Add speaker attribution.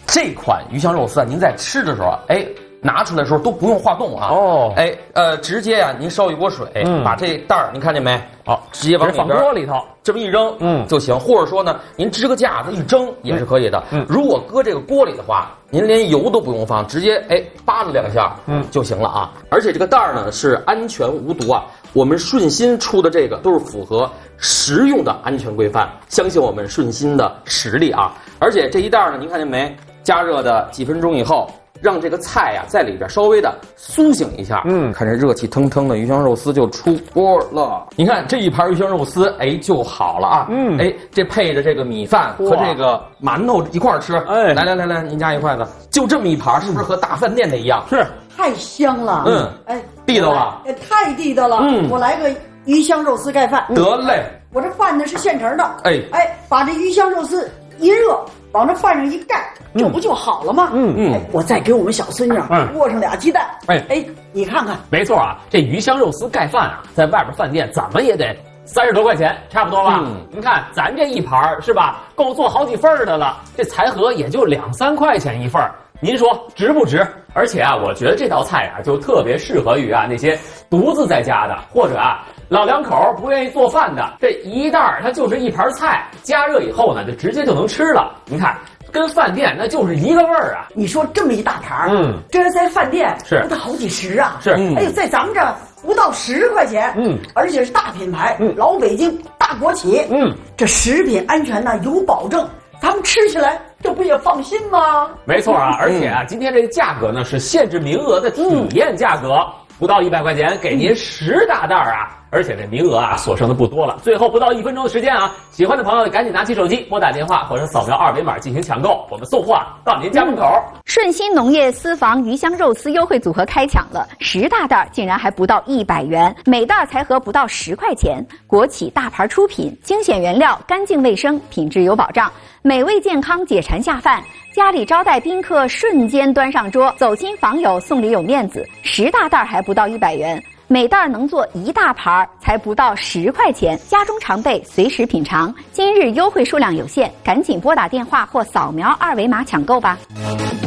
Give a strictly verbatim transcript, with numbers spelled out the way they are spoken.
Speaker 1: 这款鱼香肉丝啊，您在吃的时候，哎。拿出来的时候都不用化冻啊！哦，哎，呃，直接呀、啊，您烧一锅水，嗯、把这袋儿，您看见没？好、哦，直接往里边
Speaker 2: 放锅里头，
Speaker 1: 这么一扔，嗯，就行。或者说呢，您支个架子一蒸也是可以的。嗯，如果搁这个锅里的话，您连油都不用放，直接哎扒拉两下，嗯，就行了啊。而且这个袋儿呢是安全无毒啊，我们顺心出的这个都是符合食用的安全规范，相信我们顺心的实力啊。而且这一袋儿呢，您看见没？加热的几分钟以后。让这个菜呀、啊、在里边稍微的苏醒一下，嗯，看这热气腾腾的鱼香肉丝就出锅了。你看这一盘鱼香肉丝，哎就好了啊，嗯，哎这配着这个米饭和这个馒头一块儿吃，哎，来来来来，您夹一筷子，就这么一盘，是不是和大饭店的一样？是，
Speaker 3: 太香了，嗯，哎，
Speaker 1: 地道了，
Speaker 3: 哎，太地道了，嗯，我来个鱼香肉丝盖饭，
Speaker 1: 得嘞，
Speaker 3: 我这饭呢是现成的，
Speaker 1: 哎
Speaker 3: 哎，把这鱼香肉丝一热。往这饭上一盖，这不就好了吗？嗯嗯，哎，我再给我们小孙女握上俩鸡蛋。哎哎，你看看，
Speaker 2: 没错啊，这鱼香肉丝盖饭啊，在外边饭店怎么也得三十多块钱，差不多吧？嗯，您看咱这一盘是吧，够做好几份的了，这财盒也就两三块钱一份，您说值不值？而且啊，我觉得这道菜啊，就特别适合于啊那些独自在家的，或者啊。老两口不愿意做饭的，这一袋儿它就是一盘菜，加热以后呢，就直接就能吃了。您看，跟饭店那就是一个味儿啊！
Speaker 3: 你说这么一大盘，嗯，这在饭店是不得好几十啊？
Speaker 2: 是，
Speaker 3: 哎呦，在咱们这儿不到十块钱，嗯，而且是大品牌，嗯，老北京大国企，嗯，这食品安全呢有保证，咱们吃起来这不也放心吗？
Speaker 2: 没错啊，而且啊，今天这个价格呢是限制名额的体验价格。嗯不到一百块钱，给您十大袋啊！而且这名额啊，所剩的不多了。最后不到一分钟的时间啊，喜欢的朋友赶紧拿起手机拨打电话或者扫描二维码进行抢购，我们送货啊到您家门口。
Speaker 4: 顺心农业私房鱼香肉丝优惠组合开抢了，十大袋竟然还不到一百元，每袋才合不到十块钱。国企大牌出品，精选原料，干净卫生，品质有保障，美味健康，解馋下饭。家里招待宾客，瞬间端上桌，走亲访友送礼有面子。十大袋还不到一百元，每袋能做一大盘，才不到十块钱，家中常备，随时品尝。今日优惠数量有限，赶紧拨打电话或扫描二维码抢购吧。